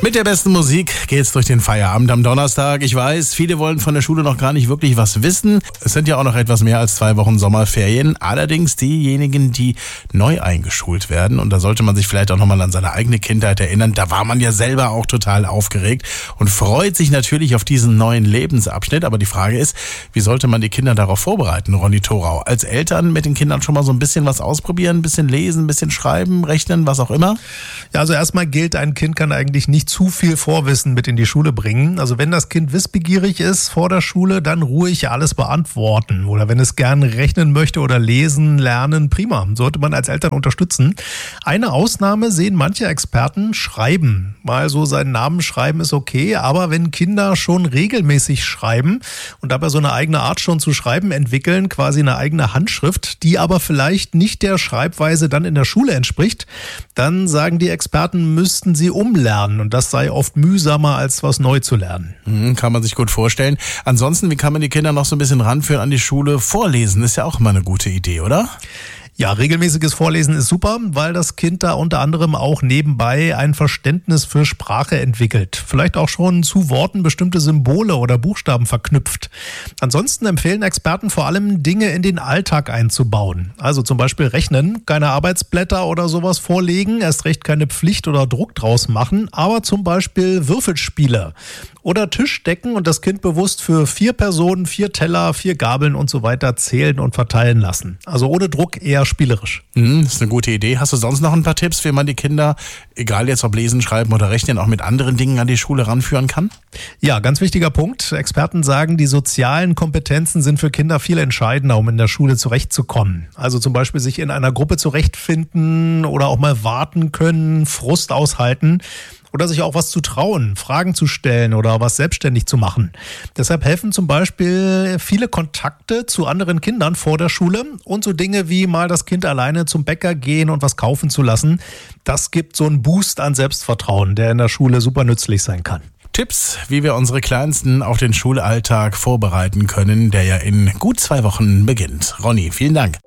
Mit der besten Musik geht's durch den Feierabend am Donnerstag. Ich weiß, viele wollen von der Schule noch gar nicht wirklich was wissen. Es sind ja auch noch etwas mehr als 2 Wochen Sommerferien. Allerdings diejenigen, die neu eingeschult werden. Und da sollte man sich vielleicht auch nochmal an seine eigene Kindheit erinnern. Da war man ja selber auch total aufgeregt und freut sich natürlich auf diesen neuen Lebensabschnitt. Aber die Frage ist, wie sollte man die Kinder darauf vorbereiten, Ronny Thorau? Als Eltern mit den Kindern schon mal so ein bisschen was ausprobieren, ein bisschen lesen, ein bisschen schreiben, rechnen, was auch immer? Ja, also erstmal gilt, ein Kind kann eigentlich nicht zu viel Vorwissen mit in die Schule bringen. Also wenn das Kind wissbegierig ist vor der Schule, dann ruhig alles beantworten. Oder wenn es gern rechnen möchte oder lesen, lernen, prima. Sollte man als Eltern unterstützen. Eine Ausnahme sehen manche Experten: Schreiben. Mal so seinen Namen schreiben ist okay, aber wenn Kinder schon regelmäßig schreiben und dabei so eine eigene Art schon zu schreiben entwickeln, quasi eine eigene Handschrift, die aber vielleicht nicht der Schreibweise dann in der Schule entspricht, dann sagen die Experten, müssten sie umlernen und das sei oft mühsamer, als was neu zu lernen. Kann man sich gut vorstellen. Ansonsten, wie kann man die Kinder noch so ein bisschen ranführen an die Schule? Vorlesen ist ja auch immer eine gute Idee, oder? Ja, regelmäßiges Vorlesen ist super, weil das Kind da unter anderem auch nebenbei ein Verständnis für Sprache entwickelt. Vielleicht auch schon zu Worten bestimmte Symbole oder Buchstaben verknüpft. Ansonsten empfehlen Experten vor allem, Dinge in den Alltag einzubauen. Also zum Beispiel rechnen, keine Arbeitsblätter oder sowas vorlegen, erst recht keine Pflicht oder Druck draus machen, aber zum Beispiel Würfelspiele oder Tisch decken und das Kind bewusst für 4 Personen, 4 Teller, 4 Gabeln und so weiter zählen und verteilen lassen. Also ohne Druck, eher spielerisch. Das ist eine gute Idee. Hast du sonst noch ein paar Tipps, wie man die Kinder, egal jetzt ob Lesen, Schreiben oder Rechnen, auch mit anderen Dingen an die Schule ranführen kann? Ja, ganz wichtiger Punkt. Experten sagen, die sozialen Kompetenzen sind für Kinder viel entscheidender, um in der Schule zurechtzukommen. Also zum Beispiel sich in einer Gruppe zurechtfinden oder auch mal warten können, Frust aushalten. Oder sich auch was zu trauen, Fragen zu stellen oder was selbstständig zu machen. Deshalb helfen zum Beispiel viele Kontakte zu anderen Kindern vor der Schule und so Dinge wie mal das Kind alleine zum Bäcker gehen und was kaufen zu lassen. Das gibt so einen Boost an Selbstvertrauen, der in der Schule super nützlich sein kann. Tipps, wie wir unsere Kleinsten auf den Schulalltag vorbereiten können, der ja in gut 2 Wochen beginnt. Ronny, vielen Dank.